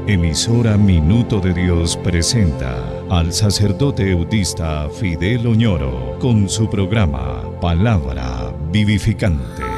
Emisora Minuto de Dios presenta al sacerdote eudista Fidel Oñoro con su programa Palabra Vivificante.